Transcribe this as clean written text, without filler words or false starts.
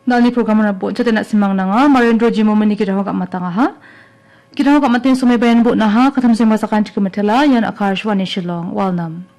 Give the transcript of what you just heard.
Dali program na po jate nak simang na nga Marindro Jimo mani kita hok matang ha. Kita hok matin sumay bayan bu na ha katam sa masakan chikamatela yan Akarshwani Shillong Walnam.